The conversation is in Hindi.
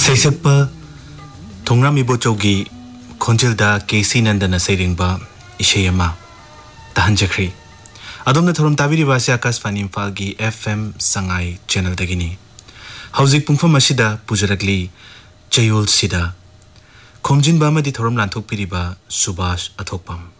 सैसक्प थोंग्राम इबोचौगी खोंजेलदा केसी नंदन सैरिंगबा इशेयमा तहंजख्री अदोमना थोरम ताबिरिबा से आकाशवाणी इम्फालगी FM संगाई चैनल दगिनी हौजिक पुंफम असिदा पुजरगली चयोल सिदा खोमजिनबा मदि थोरम लांथोकपिरिबा सुभाष अथोकपम।